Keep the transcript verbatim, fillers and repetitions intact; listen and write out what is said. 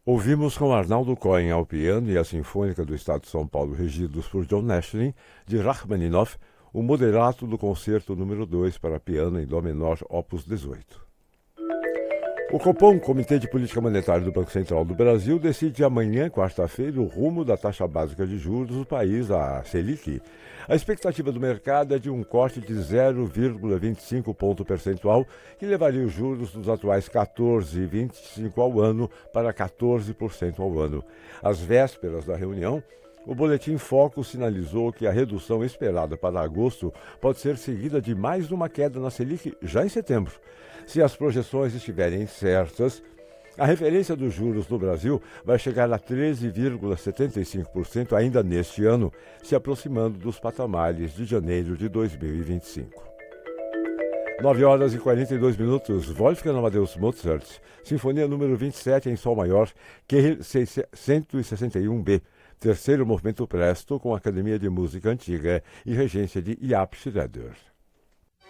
Ouvimos com Arnaldo Cohen ao piano e a Sinfônica do Estado de São Paulo, regidos por John Nashville, de Rachmaninoff, o moderato do Concerto número dois para piano em Dó menor, opus dezoito. O Copom, Comitê de Política Monetária do Banco Central do Brasil, decide amanhã, quarta-feira, o rumo da taxa básica de juros do país, a Selic. A expectativa do mercado é de um corte de zero vírgula vinte e cinco ponto percentual, que levaria os juros dos atuais quatorze vírgula vinte e cinco por cento ao ano para quatorze por cento ao ano. Às vésperas da reunião, o Boletim Focus sinalizou que a redução esperada para agosto pode ser seguida de mais uma queda na Selic já em setembro. Se as projeções estiverem certas, a referência dos juros no Brasil vai chegar a treze vírgula setenta e cinco por cento ainda neste ano, se aproximando dos patamares de janeiro de dois mil e vinte e cinco. nove horas e quarenta e dois minutos, Wolfgang Amadeus Mozart, Sinfonia número vinte e sete em Sol Maior, Q R cento e sessenta e um B, terceiro movimento presto com Academia de Música Antiga e regência de Jaap Schroeder.